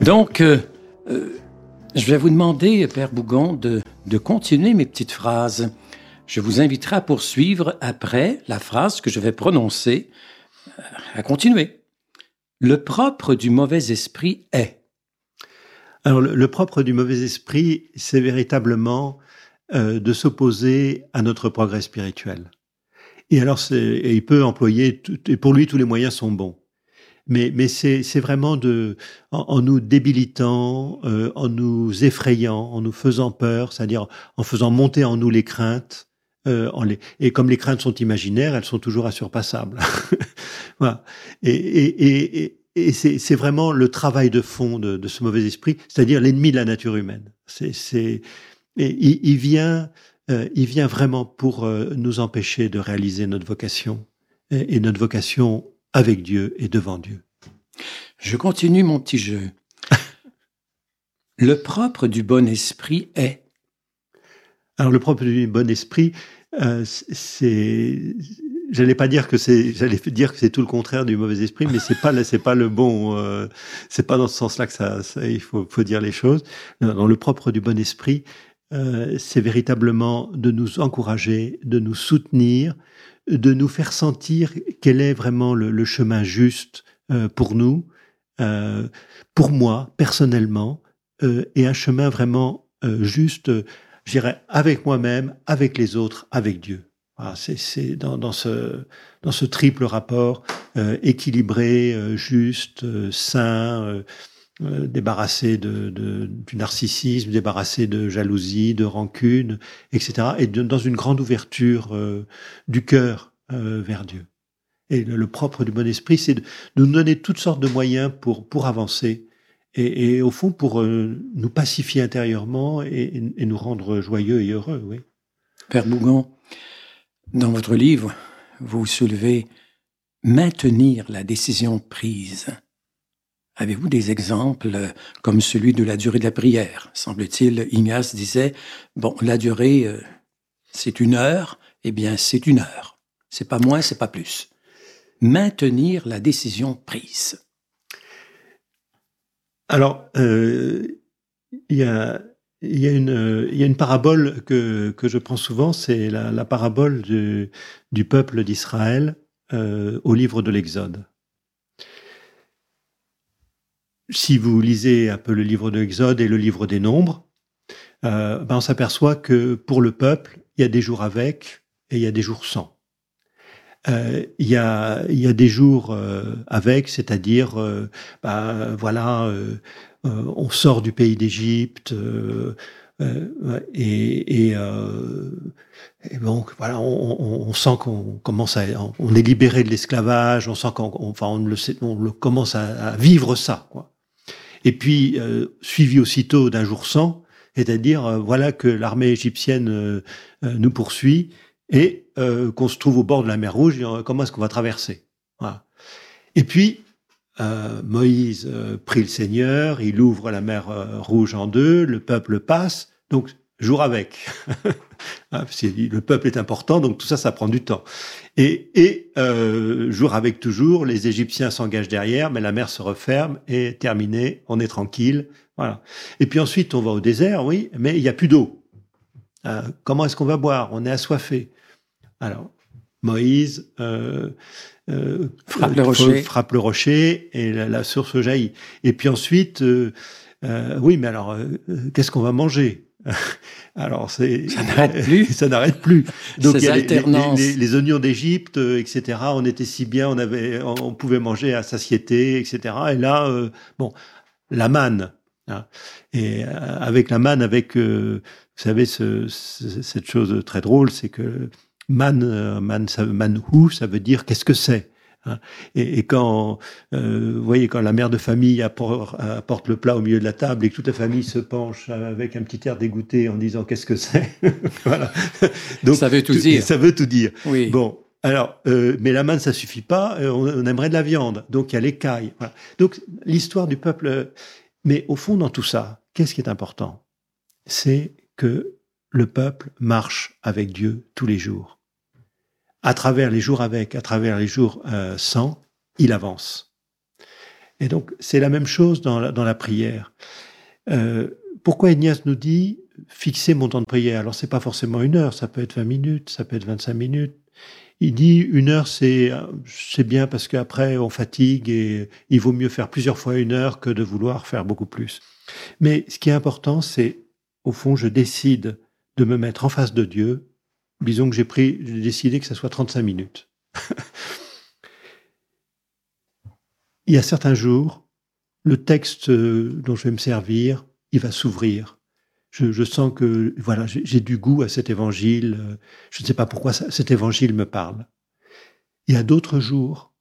Donc, je vais vous demander, Père Bougon, de continuer mes petites phrases. Je vous inviterai à poursuivre après la phrase que je vais prononcer, à continuer. Le propre du mauvais esprit est. Alors, le propre du mauvais esprit, c'est véritablement de s'opposer à notre progrès spirituel. Et alors, il peut employer, et pour lui, tous les moyens sont bons. Mais c'est vraiment en nous débilitant, en nous effrayant, en nous faisant peur, c'est-à-dire en faisant monter en nous les craintes. Et comme les craintes sont imaginaires, elles sont toujours insurpassables. Voilà. Et c'est vraiment le travail de fond de ce mauvais esprit, c'est-à-dire l'ennemi de la nature humaine. Il vient vraiment pour nous empêcher de réaliser notre vocation et notre vocation avec Dieu et devant Dieu. Je continue mon petit jeu. Le propre du bon esprit est. Alors, le propre du bon esprit, j'allais dire que c'est tout le contraire du mauvais esprit, mais c'est pas le bon, c'est pas dans ce sens-là que il faut dire les choses. Non, le propre du bon esprit, c'est véritablement de nous encourager, de nous soutenir, de nous faire sentir quel est vraiment le chemin juste pour nous, pour moi personnellement, et un chemin vraiment juste, je dirais, avec moi-même, avec les autres, avec Dieu. Voilà, c'est dans ce triple rapport équilibré, juste, sain, débarrassé du narcissisme, débarrassé de jalousie, de rancune, etc. Et dans une grande ouverture du cœur vers Dieu. Et le propre du bon esprit, c'est de nous donner toutes sortes de moyens pour avancer et au fond pour nous pacifier intérieurement et nous rendre joyeux et heureux. Oui. Père Bougon, dans votre livre, vous soulevez maintenir la décision prise. Avez-vous des exemples comme celui de la durée de la prière? Semble-t-il, Ignace disait, bon, la durée, c'est 1 heure, eh bien, c'est 1 heure. C'est pas moins, c'est pas plus. Maintenir la décision prise. Alors, il y a une parabole que je prends souvent, c'est la parabole du peuple d'Israël au livre de l'Exode. Si vous lisez un peu le livre de l'Exode et le livre des Nombres, on s'aperçoit que pour le peuple, il y a des jours avec et il y a des jours sans. Il y a des jours avec, c'est-à-dire, on sort du pays d'Égypte et donc voilà, on sent qu'on commence on est libéré de l'esclavage, on sent on commence à vivre ça, quoi. Et puis suivi aussitôt d'un jour sans, c'est-à-dire voilà que l'armée égyptienne nous poursuit. Et qu'on se trouve au bord de la mer Rouge, comment est-ce qu'on va traverser? Voilà. Et puis, Moïse prie le Seigneur, il ouvre la mer Rouge en 2, le peuple passe, donc jour avec. Le peuple est important, donc tout ça, ça prend du temps. Et jour avec toujours, les Égyptiens s'engagent derrière, mais la mer se referme et terminé, on est tranquille. Voilà. Et puis ensuite, on va au désert, oui, mais il n'y a plus d'eau. Comment est-ce qu'on va boire? On est assoiffé. Alors, Moïse frappe le rocher et la source jaillit. Et puis ensuite, oui, mais alors, qu'est-ce qu'on va manger? Alors, ça n'arrête plus. Ça n'arrête plus. Donc, il y a les oignons d'Égypte, etc. On était si bien, on pouvait manger à satiété, etc. Et là, la manne. Hein. Et avec la manne, vous savez, cette chose très drôle, c'est que manhu, ça veut dire qu'est-ce que c'est. Hein. Et quand, vous voyez, quand la mère de famille apporte le plat au milieu de la table et que toute la famille se penche avec un petit air dégoûté en disant qu'est-ce que c'est. Voilà. Donc, ça veut tout dire. Ça veut tout dire. Oui. Bon. Alors, mais la manne, ça suffit pas. On aimerait de la viande. Donc, il y a l'écaille. Voilà. Donc, l'histoire du peuple. Mais au fond, dans tout ça, qu'est-ce qui est important? C'est que le peuple marche avec Dieu tous les jours. À travers les jours avec, à travers les jours sans, il avance. Et donc, c'est la même chose dans la prière. Pourquoi Ignace nous dit fixer mon temps de prière? Alors, c'est pas forcément 1 heure, ça peut être 20 minutes, ça peut être 25 minutes. Il dit 1 heure, c'est bien parce qu'après, on fatigue et il vaut mieux faire plusieurs fois 1 heure que de vouloir faire beaucoup plus. Mais ce qui est important, c'est, au fond, je décide de me mettre en face de Dieu. Disons que j'ai décidé que ça soit 35 minutes. Il y a certains jours, le texte dont je vais me servir, il va s'ouvrir. Je sens que voilà, j'ai du goût à cet évangile. Je ne sais pas pourquoi cet évangile me parle. Il y a d'autres jours,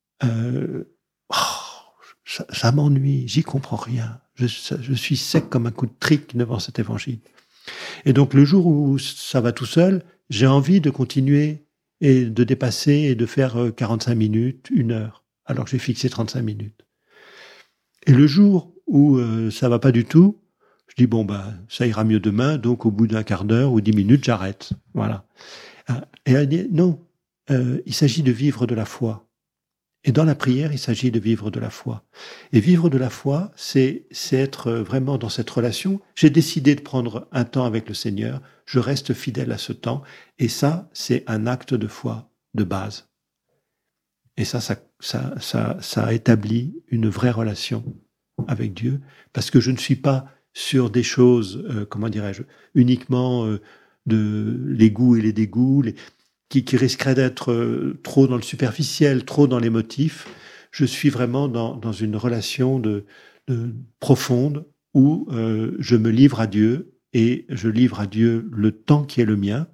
ça m'ennuie, j'y comprends rien. Je suis sec comme un coup de trique devant cet évangile. Et donc le jour où ça va tout seul, j'ai envie de continuer et de dépasser et de faire 45 minutes, 1 heure, alors que j'ai fixé 35 minutes. Et le jour où ça va pas du tout, je dis ça ira mieux demain, donc au bout d'un quart d'heure ou 10 minutes, j'arrête. Voilà. Et elle dit non, il s'agit de vivre de la foi. Et dans la prière, il s'agit de vivre de la foi. Et vivre de la foi, c'est être vraiment dans cette relation. J'ai décidé de prendre un temps avec le Seigneur, je reste fidèle à ce temps, et ça, c'est un acte de foi de base. Et ça établit une vraie relation avec Dieu, parce que je ne suis pas sur des choses, uniquement de les goûts et les dégoûts, qui risqueraient d'être trop dans le superficiel, trop dans l'émotif. Je suis vraiment dans une relation profonde où je me livre à Dieu et je livre à Dieu le temps qui est le mien,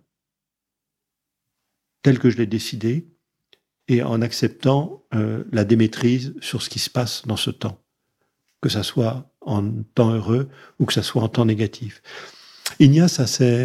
tel que je l'ai décidé, et en acceptant la démaîtrise sur ce qui se passe dans ce temps, que ça soit en temps heureux ou que ça soit en temps négatif. Ignace a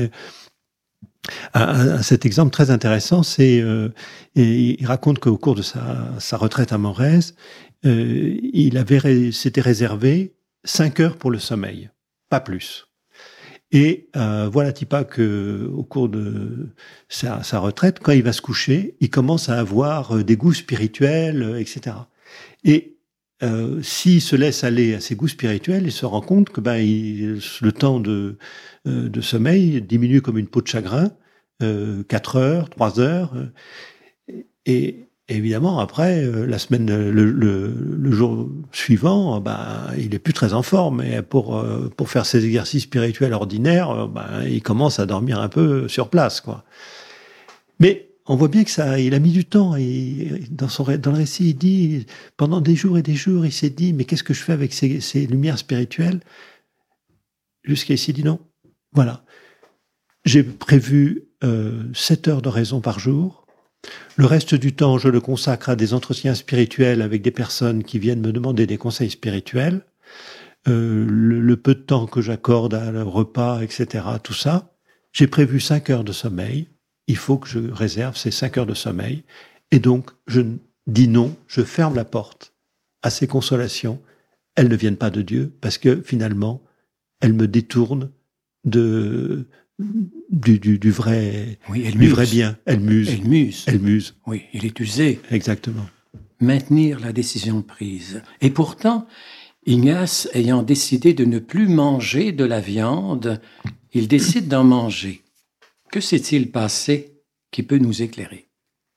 cet exemple très intéressant, et il raconte qu'au cours de sa retraite à Morez, il s'était réservé 5 heures pour le sommeil, pas plus. Et voilà pas que au cours de sa retraite, quand il va se coucher, il commence à avoir des goûts spirituels, etc. Et s'il se laisse aller à ses goûts spirituels, il se rend compte que le temps de sommeil diminue comme une peau de chagrin, 4 heures, 3 heures, et évidemment après la semaine, le jour suivant, il est plus très en forme, et pour faire ses exercices spirituels ordinaires, il commence à dormir un peu sur place, quoi. Mais on voit bien que il a mis du temps, et dans le récit, il dit, pendant des jours et des jours, il s'est dit, mais qu'est-ce que je fais avec ces lumières spirituelles? Jusqu'à ici, il dit non. Voilà. J'ai prévu 7 heures d'oraison par jour. Le reste du temps, je le consacre à des entretiens spirituels avec des personnes qui viennent me demander des conseils spirituels. Le peu de temps que j'accorde à le repas, etc., tout ça. J'ai prévu 5 heures de sommeil. Il faut que je réserve ces 5 heures de sommeil. Et donc, je dis non, je ferme la porte à ces consolations. Elles ne viennent pas de Dieu, parce que finalement, elles me détournent du vrai, du vrai bien. Elles musent. Oui, il est usé. Exactement. Maintenir la décision prise. Et pourtant, Ignace, ayant décidé de ne plus manger de la viande, il décide d'en manger. Que s'est-il passé qui peut nous éclairer?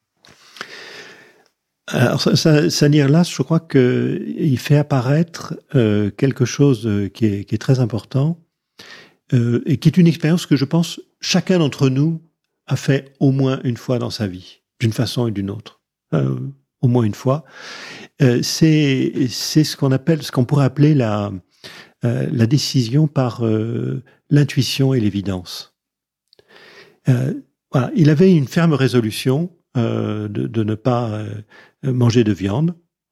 Alors, Sanirlas, je crois qu'il fait apparaître quelque chose qui est très important, et qui est une expérience que je pense chacun d'entre nous a fait au moins une fois dans sa vie, d'une façon ou d'une autre, au moins une fois. C'est ce qu'on pourrait appeler la décision par l'intuition et l'évidence. Voilà, il avait une ferme résolution de ne pas manger de viande.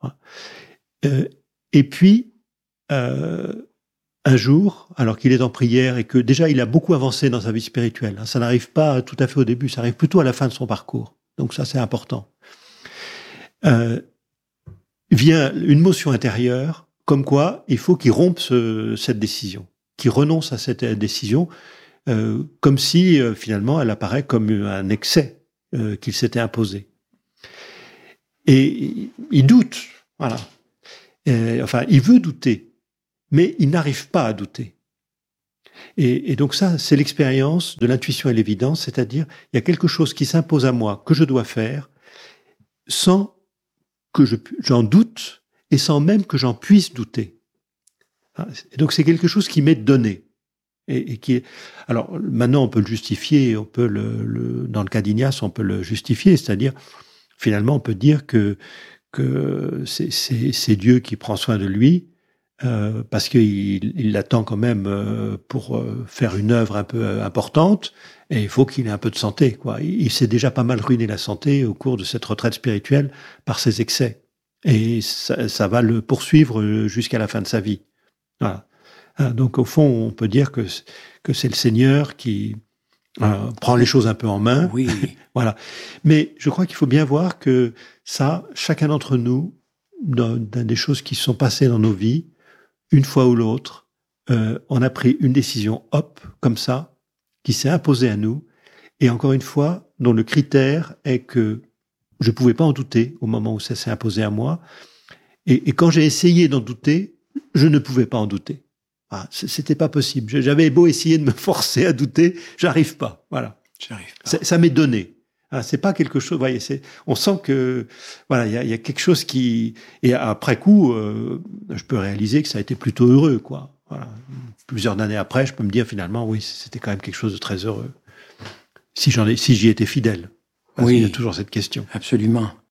Et puis, un jour, alors qu'il est en prière et que déjà il a beaucoup avancé dans sa vie spirituelle, ça n'arrive pas tout à fait au début, ça arrive plutôt à la fin de son parcours. Donc ça, c'est important. Vient une motion intérieure, comme quoi il faut qu'il rompe cette décision, qu'il renonce à cette décision, comme si finalement elle apparaît comme un excès qu'il s'était imposé. Et il doute, voilà. Il veut douter, mais il n'arrive pas à douter. Et donc ça, c'est l'expérience de l'intuition et l'évidence, c'est-à-dire, il y a quelque chose qui s'impose à moi, que je dois faire, sans que j'en doute, et sans même que j'en puisse douter. Et donc c'est quelque chose qui m'est donné. Et qui est... Alors maintenant on peut le justifier, on peut dans le cas d'Ignace, on peut le justifier, c'est-à-dire finalement on peut dire que c'est Dieu qui prend soin de lui, parce qu'il l'attend quand même pour faire une œuvre un peu importante, et il faut qu'il ait un peu de santé, quoi. Il s'est déjà pas mal ruiné la santé au cours de cette retraite spirituelle par ses excès, et ça va le poursuivre jusqu'à la fin de sa vie. Voilà. Donc au fond, on peut dire que c'est le Seigneur qui prend les choses un peu en main. Oui. Voilà. Mais je crois qu'il faut bien voir que ça, chacun d'entre nous, dans des choses qui se sont passées dans nos vies, une fois ou l'autre, on a pris une décision, hop, comme ça, qui s'est imposée à nous, et encore une fois, dont le critère est que je pouvais pas en douter au moment où ça s'est imposé à moi, et quand j'ai essayé d'en douter, je ne pouvais pas en douter. C'était pas possible. J'avais beau essayer de me forcer à douter, j'arrive pas. Voilà. J'arrive pas. Ça m'est donné. C'est pas quelque chose. Voyez, on sent que voilà, il y a quelque chose qui. Et après coup, je peux réaliser que ça a été plutôt heureux, quoi. Voilà. Plusieurs années après, je peux me dire finalement, oui, c'était quand même quelque chose de très heureux. Si j'y étais fidèle. Parce qu'il y a toujours cette question. Absolument.